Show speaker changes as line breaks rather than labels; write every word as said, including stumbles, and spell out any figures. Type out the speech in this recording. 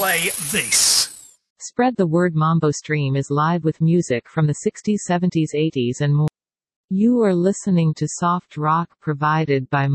play this.
Spread the word. Mambo Stream is live with music from the sixties, seventies, eighties and more. You are listening to soft rock provided by